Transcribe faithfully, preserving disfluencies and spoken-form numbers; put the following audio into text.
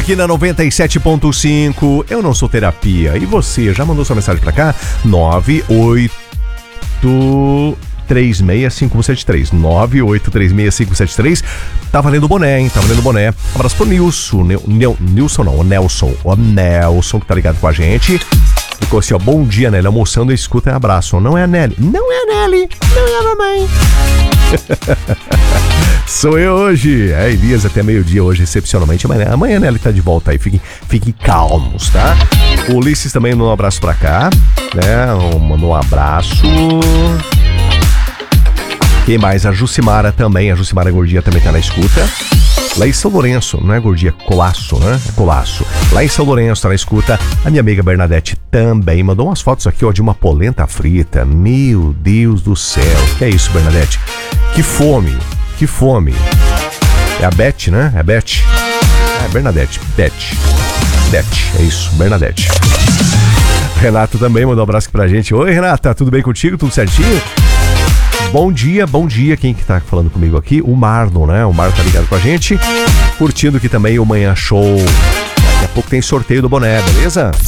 aqui na noventa e sete ponto cinco. Eu não sou terapia. E você, já mandou sua mensagem pra cá? nove oito três seis cinco um sete três nove oito três seis cinco um sete três. Tá valendo o boné, hein? Tá valendo o boné. Abraço pro Nilson. Nil, Nil, Nilson não, o Nelson. O Nelson que tá ligado com a gente. Ficou assim, ó. Bom dia, Nelly. Almoçando, escuta e abraço. Não é a Nelly. Não é a Nelly. Não é a mamãe. Sou eu hoje. É, Elias até meio-dia hoje, excepcionalmente. Amanhã, amanhã a Nelly tá de volta aí. Fiquem, fiquem calmos, tá? O Ulisses também mandou um abraço pra cá. Né? Mandou um abraço. Quem mais? A Jucimara também. A Jucimara Gordia também tá na escuta. Lá em São Lourenço, não é Gordia, é Colasso, né? É Colasso. Lá em São Lourenço tá na escuta. A minha amiga Bernadette também mandou umas fotos aqui, ó, de uma polenta frita. Meu Deus do céu. Que é isso, Bernadette? Que fome, que fome. É a Beth, né? É a Beth. É Bernadette, Beth. Beth, é isso, Bernadette. Renato também mandou um abraço aqui pra gente. Oi, Renata, tudo bem contigo? Tudo certinho? Bom dia, bom dia. Quem que tá falando comigo aqui? O Marlon, né? O Marlon tá ligado com a gente. Curtindo aqui também o Manhã Show. Daqui a pouco tem sorteio do boné, beleza?